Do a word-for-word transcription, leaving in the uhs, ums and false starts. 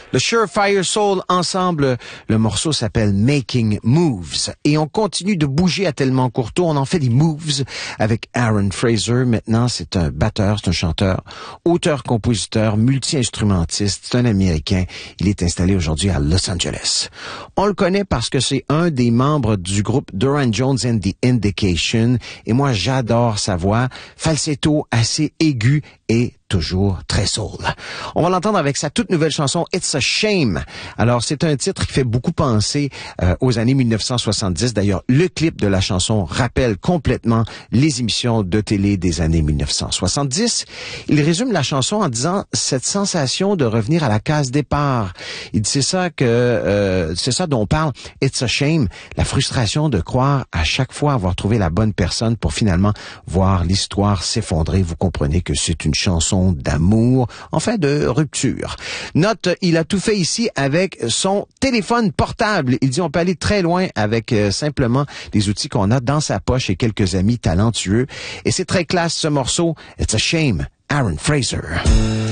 Le Surefire Soul ensemble, le morceau s'appelle Making Moves. Et on continue de bouger à tellement court tour, on en fait des moves avec Aaron Fraser. Maintenant, c'est un batteur, c'est un chanteur, auteur-compositeur, multi-instrumentiste, c'est un Américain. Il est installé aujourd'hui à Los Angeles. On le connaît parce que c'est un des membres du groupe Duran Jones and the Indication. Et moi, j'adore sa voix, falsetto assez aigu et toujours très soul. On va l'entendre avec sa toute nouvelle chanson It's a Shame. Alors, c'est un titre qui fait beaucoup penser euh, aux années mille neuf cent soixante-dix. D'ailleurs, le clip de la chanson rappelle complètement les émissions de télé des années mille neuf cent soixante-dix. Il résume la chanson en disant cette sensation de revenir à la case départ. Il dit c'est ça que euh, c'est ça dont on parle. It's a shame, la frustration de croire à chaque fois avoir trouvé la bonne personne pour finalement voir l'histoire s'effondrer. Vous comprenez que c'est une chanson d'amour, enfin de rupture. Note, il a tout fait ici avec son téléphone portable. Il dit on peut aller très loin avec euh, simplement les outils qu'on a dans sa poche et quelques amis talentueux. Et c'est très classe ce morceau. It's a Shame, Aaron Fraser.